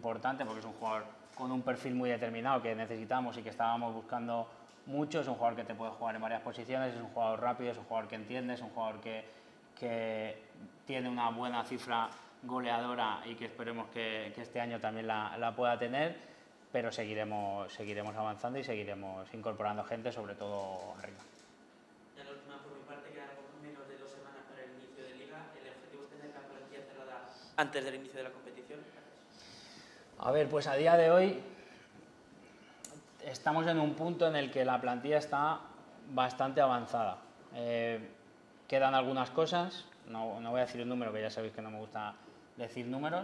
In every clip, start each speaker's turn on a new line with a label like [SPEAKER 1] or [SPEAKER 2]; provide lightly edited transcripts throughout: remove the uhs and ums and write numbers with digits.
[SPEAKER 1] importante porque es un jugador con un perfil muy determinado que necesitamos y que estábamos buscando mucho. Es un jugador que te puede jugar en varias posiciones, es un jugador rápido, es un jugador que entiende, es un jugador que tiene una buena cifra goleadora y que esperemos que este año también la pueda tener, pero seguiremos avanzando y seguiremos incorporando gente, sobre todo arriba.
[SPEAKER 2] Ya la última por mi parte, quedan menos de 2 semanas para el inicio de Liga. ¿El objetivo es tener la plantilla cerrada antes del inicio de la competición?
[SPEAKER 1] A ver, pues a día de hoy estamos en un punto en el que la plantilla está bastante avanzada. Quedan algunas cosas, no voy a decir un número, que ya sabéis que no me gusta decir números,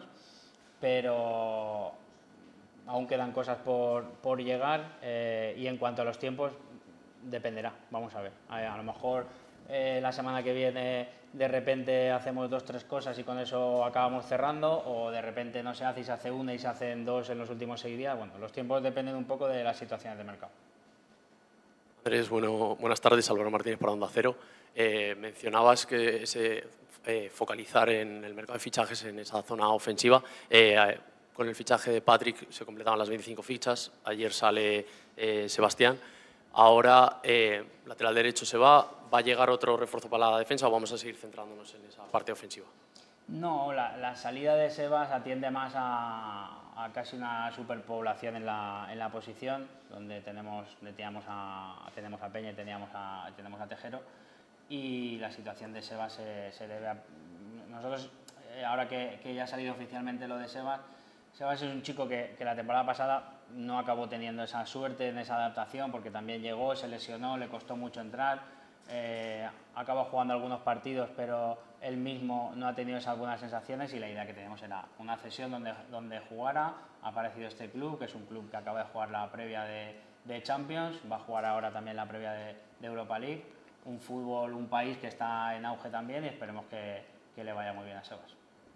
[SPEAKER 1] pero aún quedan cosas por llegar y en cuanto a los tiempos dependerá, vamos a ver. A lo mejor la semana que viene de repente hacemos 2 o 3 cosas y con eso acabamos cerrando, o de repente no se hace y se hace una y se hacen 2 en los últimos 6 días. Bueno, los tiempos dependen un poco de las situaciones de mercado.
[SPEAKER 3] Andrés, buenas tardes. Álvaro Martínez para Onda Cero. Mencionabas que focalizar en el mercado de fichajes en esa zona ofensiva. Con el fichaje de Patrick se completaban las 25 fichas. Ayer sale Sebastián. Ahora lateral derecho se va. ¿Va a llegar otro refuerzo para la defensa o vamos a seguir centrándonos en esa parte ofensiva?
[SPEAKER 1] No, la salida de Sebas atiende más a casi una superpoblación en la posición, donde teníamos a Peña y tenemos a Tejero, y la situación de Sebas se debe a... Nosotros, ahora que ya ha salido oficialmente lo de Sebas es un chico que la temporada pasada no acabó teniendo esa suerte en esa adaptación, porque también llegó, se lesionó, le costó mucho entrar. Acaba jugando algunos partidos, pero él mismo no ha tenido esas buenas sensaciones, y la idea que teníamos era una cesión donde jugara. Ha aparecido este club, que es un club que acaba de jugar la previa de Champions, va a jugar ahora también la previa de Europa League, un país que está en auge también, y esperemos que le vaya muy bien a Sebas.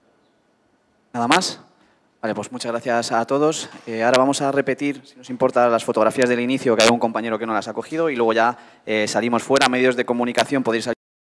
[SPEAKER 4] ¿Nada más? Vale, pues muchas gracias a todos. Ahora vamos a repetir, si nos importa, las fotografías del inicio, que hay un compañero que no las ha cogido, y luego ya salimos fuera. Medios de comunicación, podéis salir.